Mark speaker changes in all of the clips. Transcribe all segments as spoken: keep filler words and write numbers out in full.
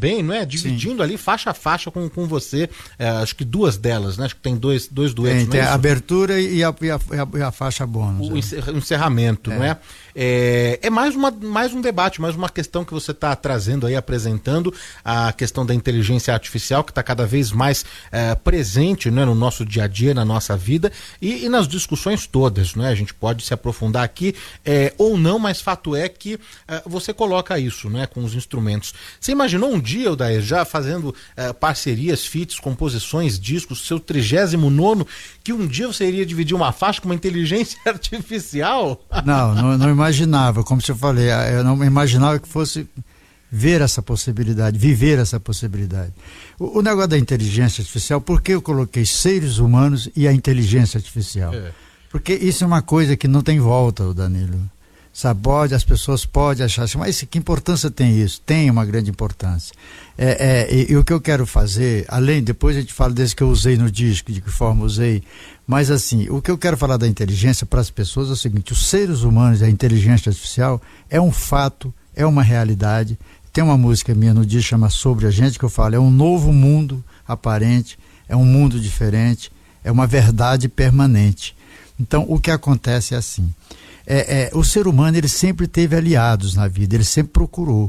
Speaker 1: também, não é? Dividindo Sim. ali faixa a faixa com, com você, é, acho que duas delas, né? Acho que tem dois, dois duetos.
Speaker 2: Tem, tem a abertura e a, e, a, e a faixa bônus.
Speaker 1: O é. encerramento, é. não é? É, é mais, uma, mais um debate, mais uma questão que você está trazendo aí, apresentando, a questão da inteligência artificial, que está cada vez mais é, presente, né, no nosso dia a dia, na nossa vida, e, e nas discussões todas, né? A gente pode se aprofundar aqui é, ou não, mas fato é que é, você coloca isso, né, com os instrumentos. Você imaginou um dia, Odair, já fazendo é, parcerias, feats, composições, discos, seu trigésimo nono, que um dia você iria dividir uma faixa com uma inteligência artificial?
Speaker 2: Não, não, não imaginava, como eu falei, eu não imaginava que fosse ver essa possibilidade, viver essa possibilidade. O, o negócio da inteligência artificial, por que eu coloquei seres humanos e a inteligência artificial? É. Porque isso é uma coisa que não tem volta, Danilo. Sabe, pode, as pessoas podem achar assim, mas que importância tem isso? Tem uma grande importância. É, é, e, e o que eu quero fazer, além, depois a gente fala desse que eu usei no disco, de que forma usei, mas assim, o que eu quero falar da inteligência para as pessoas é o seguinte: os seres humanos e a inteligência artificial é um fato, é uma realidade. Tem uma música minha no disco, chama Sobre a Gente, que eu falo, é um novo mundo aparente, é um mundo diferente, é uma verdade permanente. Então, o que acontece é assim, é, é, o ser humano ele sempre teve aliados na vida, ele sempre procurou.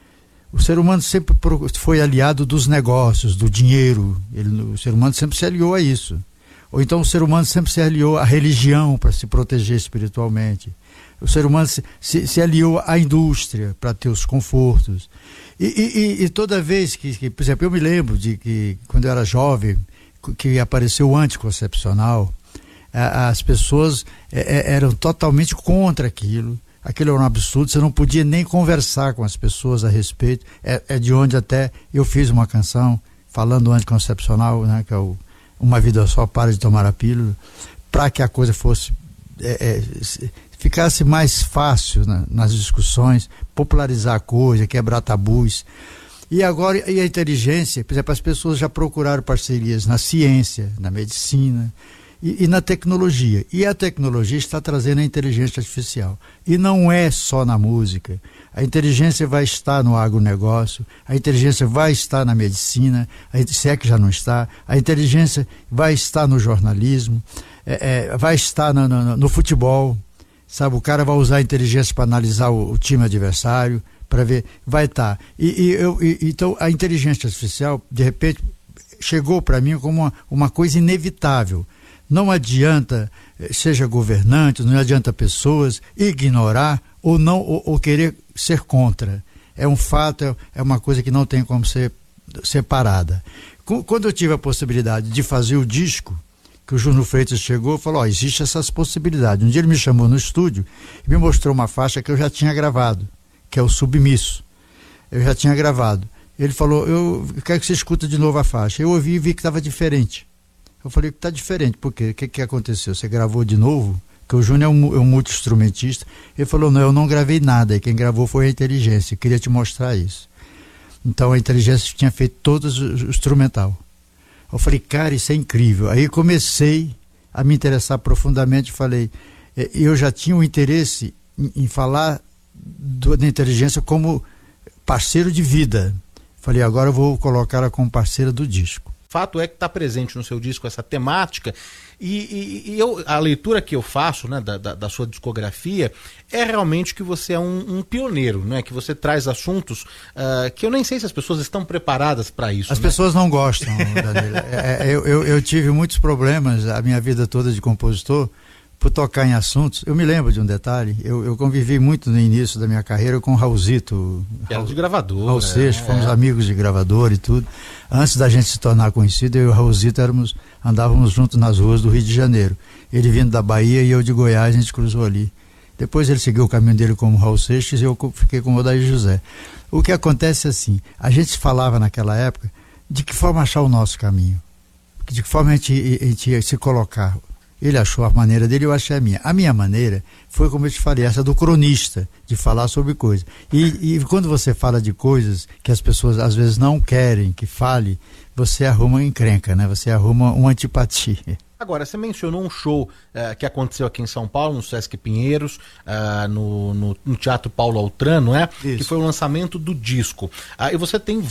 Speaker 2: O ser humano sempre foi aliado dos negócios, do dinheiro, ele, o ser humano sempre se aliou a isso. Ou então o ser humano sempre se aliou à religião para se proteger espiritualmente. O ser humano se, se, se aliou à indústria para ter os confortos. E, e, e toda vez que, que, por exemplo, eu me lembro de que quando eu era jovem, que apareceu o anticoncepcional, as pessoas é, eram totalmente contra aquilo. Aquilo era um absurdo, você não podia nem conversar com as pessoas a respeito. É, é de onde até eu fiz uma canção falando do anticoncepcional, né, que é o Uma Vida Só, Para de Tomar a Pílula, para que a coisa fosse é, é, ficasse mais fácil, né, nas discussões, popularizar a coisa, quebrar tabus. E agora, e a inteligência, por exemplo, as pessoas já procuraram parcerias na ciência, na medicina, E, e na tecnologia. E a tecnologia está trazendo a inteligência artificial. E não é só na música. A inteligência vai estar no agronegócio, a inteligência vai estar na medicina, a, se é que já não está, a inteligência vai estar no jornalismo, é, é, vai estar no, no, no futebol, sabe? O cara vai usar a inteligência para analisar o, o time adversário, para ver, vai estar. E, e, eu, e, então a inteligência artificial, de repente, chegou para mim como uma, uma coisa inevitável. Não adianta, seja governante, não adianta pessoas ignorar ou não ou, ou querer ser contra. É um fato, é, é uma coisa que não tem como ser separada. Quando eu tive a possibilidade de fazer o disco, que o Júnior Freitas chegou e falou, ó, existe essas possibilidades. Um dia ele me chamou no estúdio e me mostrou uma faixa que eu já tinha gravado, que é o Submisso. Eu já tinha gravado. Ele falou, eu quero que você escuta de novo a faixa. Eu ouvi e vi que estava diferente. Eu falei que está diferente, por quê? O que, que aconteceu? Você gravou de novo? Porque o Júnior é um, é um multi-instrumentista. Ele falou, não, eu não gravei nada, e quem gravou foi a inteligência, eu queria te mostrar isso. Então a inteligência tinha feito todo o instrumental. Eu falei, cara, isso é incrível. Aí comecei a me interessar profundamente, falei, eu já tinha um interesse em, em falar do, da inteligência como parceiro de vida. Falei, agora eu vou colocar ela como parceira do disco.
Speaker 1: Fato é que está presente no seu disco essa temática e, e, e eu, a leitura que eu faço, né, da, da, da sua discografia é realmente que você é um, um pioneiro, né, que você traz assuntos uh, que eu nem sei se as pessoas estão preparadas para isso.
Speaker 2: As
Speaker 1: né?
Speaker 2: pessoas não gostam, Danilo. é, é, eu, eu, eu tive muitos problemas a minha vida toda de compositor por tocar em assuntos. Eu me lembro de um detalhe, eu, eu convivi muito no início da minha carreira com o Raulzito.
Speaker 1: Raul, de gravador.
Speaker 2: Raul Seixas,
Speaker 1: é,
Speaker 2: fomos
Speaker 1: é.
Speaker 2: amigos de gravador e tudo. Antes da gente se tornar conhecido, eu e o Raulzito éramos, andávamos juntos nas ruas do Rio de Janeiro. Ele vindo da Bahia e eu de Goiás, a gente cruzou ali. Depois ele seguiu o caminho dele como Raul Seixas e eu fiquei com o Odair José. O que acontece é assim, a gente falava naquela época de que forma achar o nosso caminho, de que forma a gente, a gente ia se colocar. Ele achou a maneira dele, eu achei a minha. A minha maneira foi, como eu te falei, essa do cronista, de falar sobre coisas. E, e quando você fala de coisas que as pessoas às vezes não querem que fale, você arruma uma encrenca, né? Você arruma uma antipatia.
Speaker 1: Agora, você mencionou um show uh, que aconteceu aqui em São Paulo, no Sesc Pinheiros, uh, no, no, no Teatro Paulo Altran, não é? Isso. Que foi o lançamento do disco. Uh, e você tem vários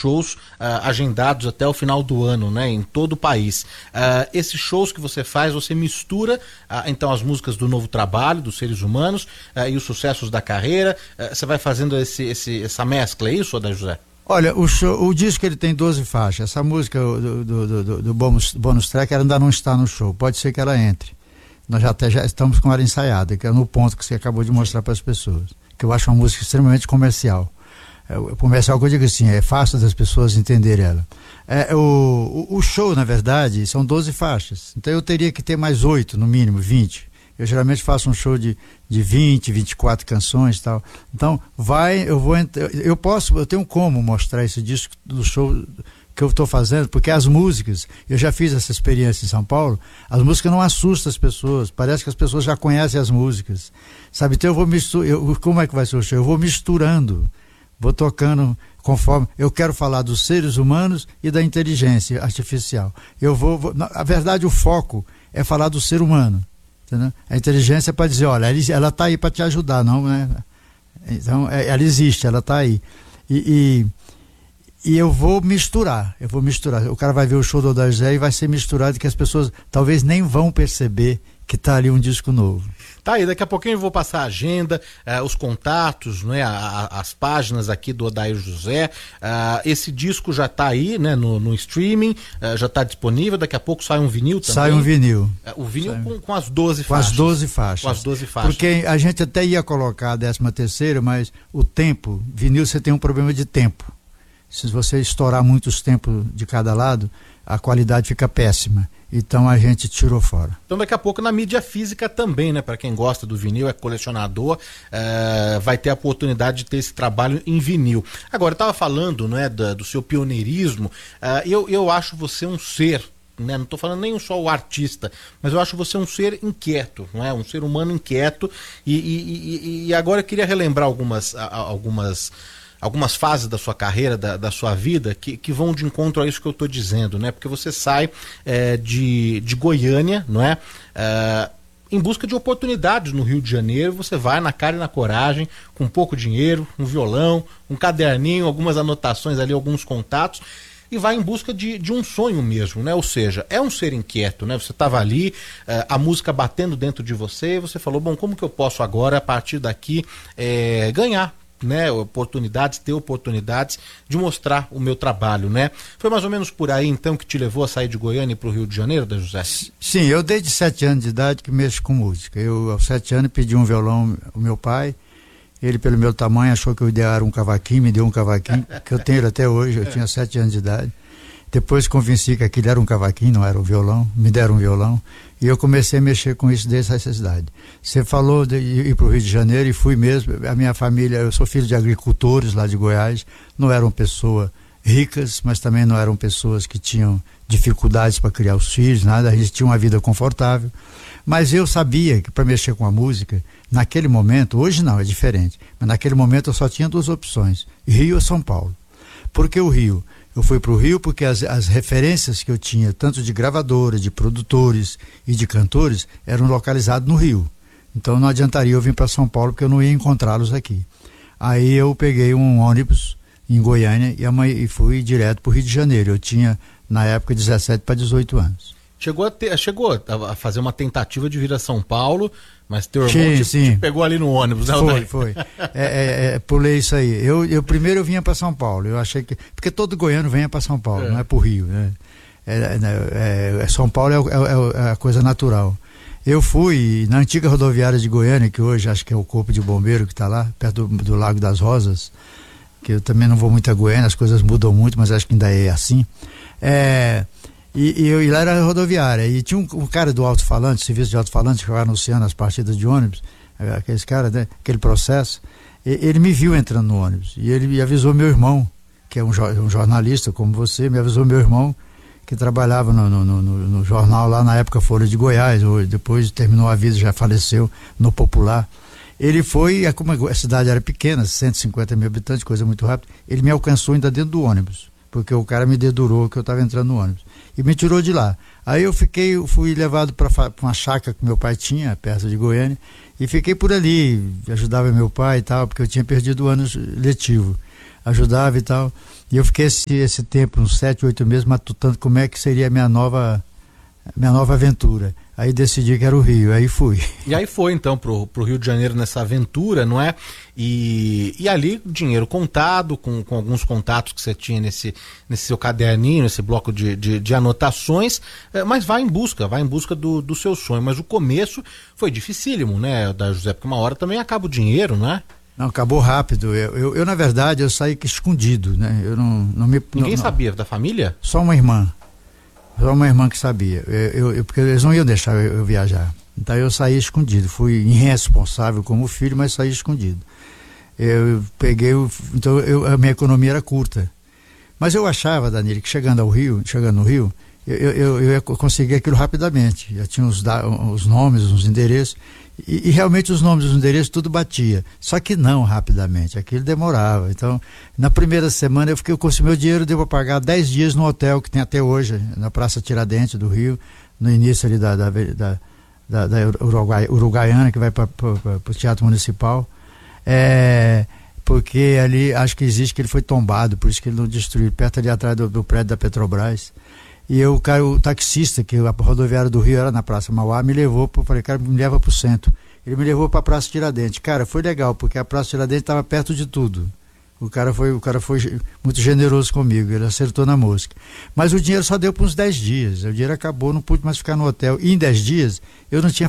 Speaker 1: shows uh, agendados até o final do ano, né, em todo o país. Uh, esses shows que você faz, você mistura uh, então as músicas do novo trabalho, dos Seres Humanos, uh, e os sucessos da carreira. Uh, você vai fazendo esse, esse, essa mescla, é isso, Odair José?
Speaker 2: Olha, o, show, o disco ele tem doze faixas. Essa música do, do, do, do bônus, bônus track ela ainda não está no show. Pode ser que ela entre. Nós já até já estamos com ela ensaiada, que é no ponto que você acabou de mostrar para as pessoas. Que eu acho uma música extremamente comercial. É, comercial que eu digo assim, é fácil das pessoas entenderem ela. É, o, o, o show, na verdade, são doze faixas. Então eu teria que ter mais oito, no mínimo, vinte. Eu geralmente faço um show de, de vinte, vinte e quatro canções e tal. Então, vai, eu vou. Eu posso, eu tenho como mostrar esse disco do show que eu estou fazendo, porque as músicas, eu já fiz essa experiência em São Paulo, as músicas não assustam as pessoas, parece que as pessoas já conhecem as músicas. Sabe, então eu vou misturando. Como é que vai ser o show? Eu vou misturando, vou tocando conforme. Eu quero falar dos seres humanos e da inteligência artificial. Eu vou. vou na verdade, o foco é falar do ser humano. Entendeu? A inteligência é para dizer, olha, ela está aí para te ajudar, não, né? Então, ela existe, ela está aí. E, e, e eu vou misturar, eu vou misturar. O cara vai ver o show do Odair José e vai ser misturado, que as pessoas talvez nem vão perceber que está ali um disco novo.
Speaker 1: Tá aí, daqui a pouquinho eu vou passar a agenda, uh, os contatos, né, a, a, as páginas aqui do Odair José. Uh, esse disco já está aí, né, no, no streaming, uh, já está disponível. Daqui a pouco sai um vinil também.
Speaker 2: Sai um vinil.
Speaker 1: Uh, o vinil
Speaker 2: sai...
Speaker 1: com, com as doze
Speaker 2: com
Speaker 1: faixas.
Speaker 2: As doze faixas.
Speaker 1: Com as doze faixas.
Speaker 2: Porque a gente até ia colocar a décima terceira, mas o tempo, vinil você tem um problema de tempo. Se você estourar muitos tempos de cada lado, a qualidade fica péssima. Então a gente tirou fora.
Speaker 1: Então daqui a pouco na mídia física também, né? Para quem gosta do vinil, é colecionador, é, vai ter a oportunidade de ter esse trabalho em vinil. Agora, eu estava falando, né, do, do seu pioneirismo, é, eu, eu acho você um ser, né? Não estou falando nem só o artista, mas eu acho você um ser inquieto, não é? Um ser humano inquieto. E, e, e, e agora eu queria relembrar algumas... algumas algumas fases da sua carreira, da, da sua vida, que, que vão de encontro a isso que eu estou dizendo, né? Porque você sai é, de, de Goiânia, não é? É, em busca de oportunidades no Rio de Janeiro, você vai na cara e na coragem, com pouco dinheiro, um violão, um caderninho, algumas anotações ali, alguns contatos, e vai em busca de, de um sonho mesmo, né? Ou seja, é um ser inquieto, né? Você estava ali, é, a música batendo dentro de você, e você falou, bom, como que eu posso agora, a partir daqui, é, ganhar, né, oportunidades, ter oportunidades de mostrar o meu trabalho, né? Foi mais ou menos por aí, então, que te levou a sair de Goiânia para o Rio de Janeiro, da José?
Speaker 2: Sim, eu desde sete anos de idade que mexo com música. Eu, aos sete anos, pedi um violão ao meu pai. Ele, pelo meu tamanho, achou que eu ideia era um cavaquinho, me deu um cavaquinho, que eu tenho ele até hoje, eu tinha sete anos de idade. Depois convenci que aquilo era um cavaquinho, não era um violão, me deram um violão, e eu comecei a mexer com isso desde essa idade. Você falou de ir para o Rio de Janeiro, e fui mesmo. A minha família, eu sou filho de agricultores lá de Goiás, não eram pessoas ricas, mas também não eram pessoas que tinham dificuldades para criar os filhos, nada, a gente tinha uma vida confortável. Mas eu sabia que para mexer com a música, naquele momento, hoje não, é diferente, mas naquele momento eu só tinha duas opções, Rio ou São Paulo. Por que o Rio? Eu fui para o Rio porque as, as referências que eu tinha, tanto de gravadoras, de produtores e de cantores, eram localizados no Rio. Então não adiantaria eu vir para São Paulo, porque eu não ia encontrá-los aqui. Aí eu peguei um ônibus em Goiânia e, amanhã, e fui direto para o Rio de Janeiro. Eu tinha, na época, dezessete para dezoito anos.
Speaker 1: Chegou a, ter, chegou a fazer uma tentativa de vir a São Paulo, mas teu irmão
Speaker 2: sim,
Speaker 1: te,
Speaker 2: sim.
Speaker 1: te pegou ali no ônibus, né?
Speaker 2: Foi, foi. É, é, é, pulei isso aí. Eu, eu primeiro eu vinha para São Paulo. Eu achei que. Porque todo goiano venha para São Paulo, é. não é para o Rio. Né? É, é, é, São Paulo é, é, é a coisa natural. Eu fui na antiga rodoviária de Goiânia, que hoje acho que é o Corpo de Bombeiro que está lá, perto do, do Lago das Rosas, que eu também não vou muito a Goiânia, as coisas mudam muito, mas acho que ainda é assim. É. E, e, eu, e lá era a rodoviária, e tinha um, um cara do alto-falante, serviço de alto-falante, que ficava anunciando as partidas de ônibus, aqueles caras, né, aquele processo, e, ele me viu entrando no ônibus, e ele me avisou meu irmão, que é um, um jornalista como você, me avisou meu irmão, que trabalhava no, no, no, no jornal lá na época Folha de Goiás, ou depois terminou a vida, já faleceu no Popular. Ele foi, como a cidade era pequena, cento e cinquenta mil habitantes, coisa muito rápida, ele me alcançou ainda dentro do ônibus, porque o cara me dedurou que eu estava entrando no ônibus. E me tirou de lá. Aí eu fiquei, fui levado para uma chácara que meu pai tinha, perto de Goiânia, e fiquei por ali, ajudava meu pai e tal, porque eu tinha perdido o ano letivo. ajudava e tal. E eu fiquei esse, esse tempo, uns sete, oito meses, matutando como é que seria a minha nova, minha nova aventura. Aí decidi que era o Rio, aí fui.
Speaker 1: E aí foi então pro, pro Rio de Janeiro nessa aventura, não é? E, e ali, dinheiro contado, com, com alguns contatos que você tinha nesse, nesse seu caderninho, nesse bloco de, de, de anotações, é, mas vai em busca, vai em busca do, do seu sonho. Mas o começo foi dificílimo, né, da José? Porque uma hora também acaba o dinheiro, não é?
Speaker 2: Não, acabou rápido. Eu, eu, eu na verdade, eu saí escondido, né? Eu não, não me...
Speaker 1: Ninguém
Speaker 2: não,
Speaker 1: sabia da família?
Speaker 2: Só uma irmã. Só uma irmã que sabia. Eu, eu, eu, porque eles não iam deixar eu, eu viajar. Então eu saí escondido. Fui irresponsável como filho, mas saí escondido. Eu peguei, o, então eu, a minha economia era curta. Mas eu achava, Danilo, que chegando ao Rio, chegando no Rio, eu, eu, eu ia conseguir aquilo rapidamente. Já tinha os, os nomes, os endereços. E, e realmente os nomes e os endereços tudo batia. Só que não rapidamente, aquilo demorava. Então, na primeira semana eu fiquei, eu consumi meu dinheiro, deu para pagar dez dias no hotel que tem até hoje, na Praça Tiradentes do Rio, no início ali da, da, da, da, da Uruguai, Uruguaiana, que vai para o Teatro Municipal. É, porque ali acho que existe que ele foi tombado, por isso que ele não destruiu, perto ali atrás do, do prédio da Petrobras. E eu, cara, o taxista, que a rodoviária do Rio era na Praça Mauá, me levou, eu falei, cara, me leva pro centro. Ele me levou pra Praça Tiradentes. Cara, foi legal, porque a Praça Tiradentes estava perto de tudo. O cara, foi, o cara foi muito generoso comigo, ele acertou na mosca. Mas o dinheiro só deu para uns dez dias, o dinheiro acabou, não pude mais ficar no hotel. E em dez dias, eu não tinha